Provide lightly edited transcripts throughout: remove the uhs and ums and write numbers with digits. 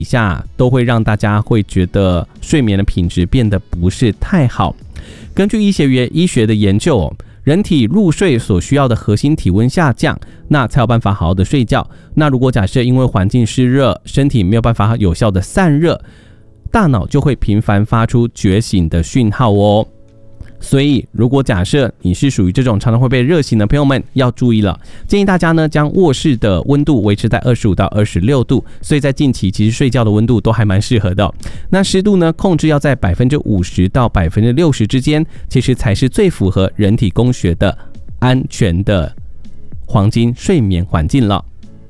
以下都会让大家会觉得睡眠的品质变得不是太好。根据医学的研究人体入睡所需要的核心体温下降，那才有办法好好的睡觉。那如果假设因为环境湿热，身体没有办法有效的散热，大脑就会频繁发出觉醒的讯号哦。所以如果假设你是属于这种常常会被热醒的朋友们，要注意了，建议大家呢将卧室的温度维持在25到26度，所以在近期其实睡觉的温度都还蛮适合的那湿度呢控制要在 50% 到 60% 之间，其实才是最符合人体工学的安全的黄金睡眠环境了。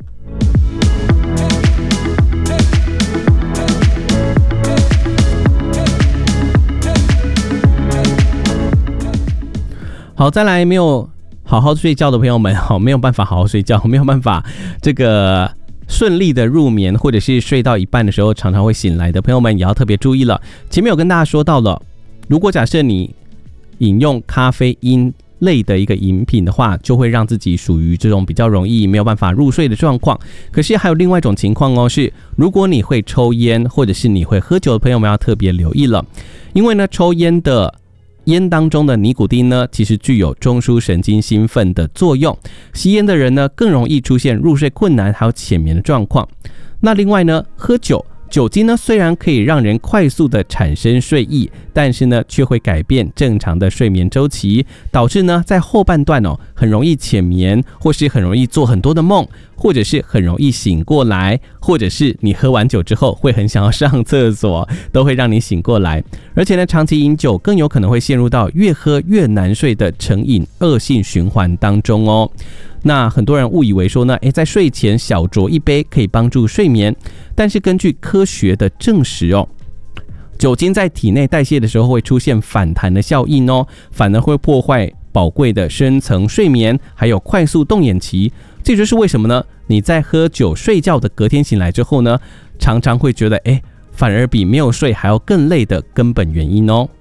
好，再来，没有好好睡觉的朋友们，没有办法好好睡觉，没有办法这个顺利的入眠，或者是睡到一半的时候常常会醒来的朋友们，也要特别注意了。前面有跟大家说到了，如果假设你饮用咖啡因类的一个饮品的话，就会让自己属于这种比较容易没有办法入睡的状况。可是还有另外一种情况是如果你会抽烟或者是你会喝酒的朋友们要特别留意了，因为呢抽烟的烟当中的尼古丁呢，其实具有中枢神经兴奋的作用，吸烟的人呢更容易出现入睡困难还有浅眠的状况。那另外呢，喝酒精呢虽然可以让人快速的产生睡意，但是呢却会改变正常的睡眠周期，导致呢在后半段很容易浅眠，或是很容易做很多的梦，或者是很容易醒过来，或者是你喝完酒之后会很想要上厕所，都会让你醒过来。而且呢长期饮酒更有可能会陷入到越喝越难睡的成瘾恶性循环当中哦。那很多人误以为说呢，在睡前小酌一杯可以帮助睡眠，但是根据科学的证实酒精在体内代谢的时候会出现反弹的效应反而会破坏宝贵的深层睡眠，还有快速动眼期。这就是为什么呢？你在喝酒睡觉的隔天醒来之后呢，常常会觉得反而比没有睡还要更累的根本原因哦。